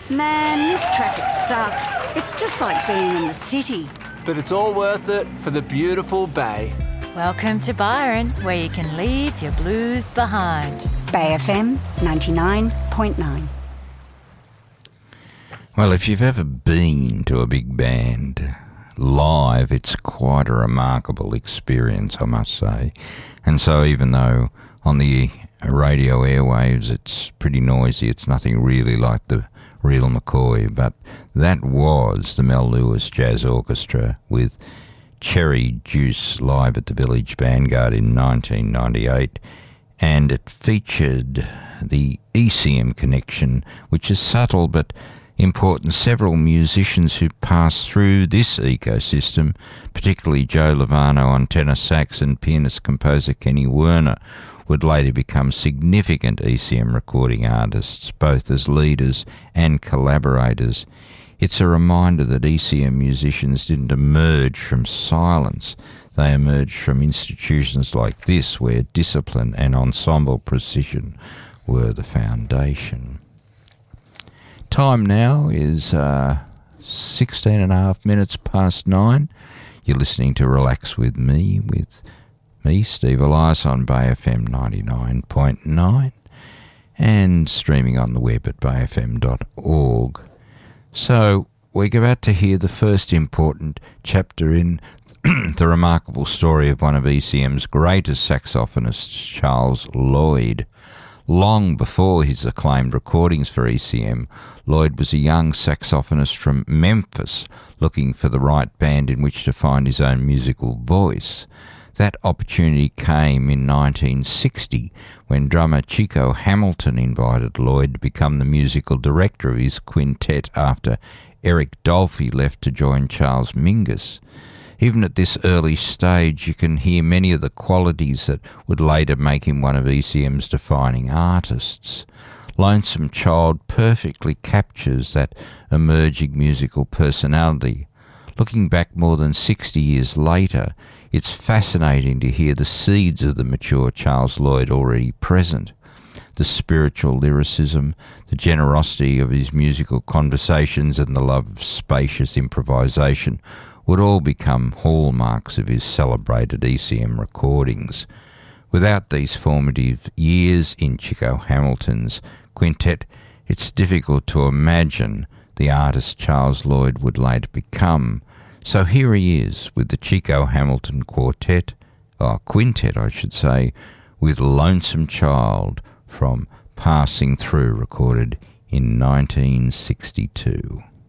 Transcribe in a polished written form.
Man, this traffic sucks. It's just like being in the city. But it's all worth it for the beautiful bay. Welcome to Byron, where you can leave your blues behind. Bay FM 99.9. Well, if you've ever been to a big band live, it's quite a remarkable experience, I must say. And so even though on the radio airwaves it's pretty noisy, it's nothing really like the real McCoy, but that was the Mel Lewis Jazz Orchestra with Cherry Juice live at the Village Vanguard in 1998, and it featured the ECM connection, which is subtle but important. Several musicians who passed through this ecosystem, particularly Joe Lovano on tenor sax and pianist-composer Kenny Werner, would later become significant ECM recording artists, both as leaders and collaborators. It's a reminder that ECM musicians didn't emerge from silence. They emerged from institutions like this, where discipline and ensemble precision were the foundation. Time now is 16 and a half minutes past 9. You're listening to Relax with me, Steve Elias, on Bay FM 99.9 and streaming on the web at bayfm.org. So we're about to hear the first important chapter in the remarkable story of one of ECM's greatest saxophonists, Charles Lloyd. Long before his acclaimed recordings for ECM, Lloyd was a young saxophonist from Memphis looking for the right band in which to find his own musical voice. That opportunity came in 1960 when drummer Chico Hamilton invited Lloyd to become the musical director of his quintet after Eric Dolphy left to join Charles Mingus. Even at this early stage, you can hear many of the qualities that would later make him one of ECM's defining artists. Lonesome Child perfectly captures that emerging musical personality. Looking back more than 60 years later, it's fascinating to hear the seeds of the mature Charles Lloyd already present. The spiritual lyricism, the generosity of his musical conversations, and the love of spacious improvisation would all become hallmarks of his celebrated ECM recordings. Without these formative years in Chico Hamilton's quintet, it's difficult to imagine the artist Charles Lloyd would later become. So here he is with the Chico Hamilton quintet, with Lonesome Child from Passing Through, recorded in 1962.